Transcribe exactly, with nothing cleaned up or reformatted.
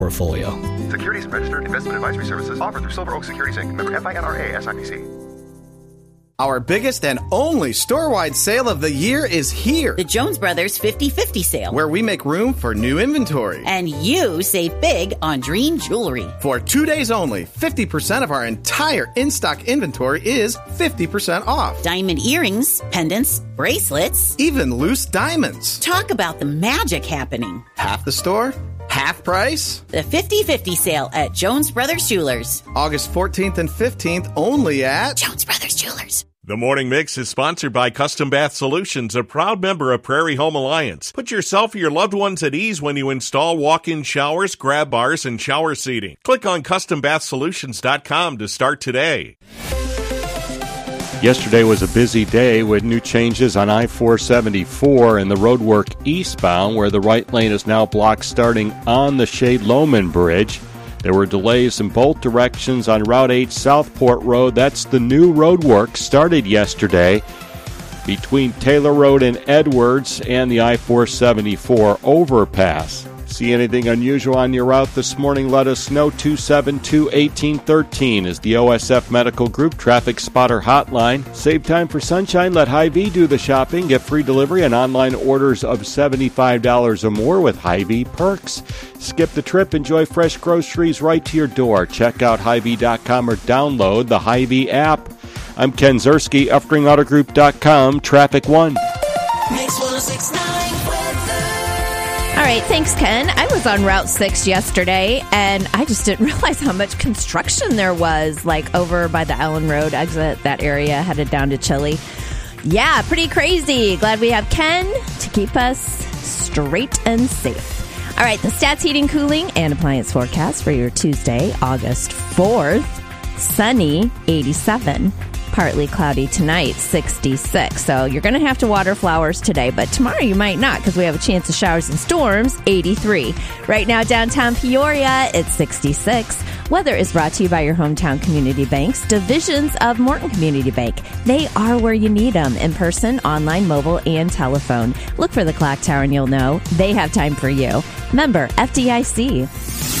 portfolio. Securities and registered investment advisory services offered through Silver Oak Securities Incorporated. Member F I N R A S I P C. Our biggest and only store-wide sale of the year is here. The Jones Brothers fifty-fifty sale. Where we make room for new inventory. And you save big on Dream Jewelry. For two days only, fifty percent of our entire in-stock inventory is fifty percent off. Diamond earrings, pendants, bracelets. Even loose diamonds. Talk about the magic happening. Half the store, half price. The fifty-fifty sale at Jones Brothers Jewelers. August fourteenth and fifteenth only at Jones Brothers Jewelers. The Morning Mix is sponsored by Custom Bath Solutions, a proud member of Prairie Home Alliance. Put yourself or your loved ones at ease when you install walk-in showers, grab bars, and shower seating. Click on custom bath solutions dot com to start today. Yesterday was a busy day with new changes on I four seventy-four and the roadwork eastbound, where the right lane is now blocked starting on the Shade-Loman Bridge. There were delays in both directions on Route eight Southport Road. That's the new road work started yesterday between Taylor Road and Edwards and the I four seventy-four overpass. See anything unusual on your route this morning? Let us know. two seven two, one eight one three is the O S F Medical Group Traffic Spotter Hotline. Save time for sunshine. Let Hy-Vee do the shopping. Get free delivery and online orders of seventy-five dollars or more with Hy-Vee perks. Skip the trip. Enjoy fresh groceries right to your door. Check out Hy Vee dot com or download the Hy-Vee app. I'm Ken Zerski, Uftring Auto Group dot com, Traffic One. Mix one oh six point nine. All right, thanks, Ken. I was on Route six yesterday, and I just didn't realize how much construction there was, like over by the Allen Road exit, that area headed down to Chile. Yeah, pretty crazy. Glad we have Ken to keep us straight and safe. All right, the Stats Heating, Cooling, and Appliance forecast for your Tuesday, August fourth. Sunny, eighty-seven. Partly cloudy tonight, sixty-six. So you're going to have to water flowers today, but tomorrow you might not because we have a chance of showers and storms, eighty-three. Right now, downtown Peoria, it's sixty-six. Weather is brought to you by your hometown community banks, divisions of Morton Community Bank. They are where you need them, in person, online, mobile, and telephone. Look for the clock tower and you'll know they have time for you. Member F D I C.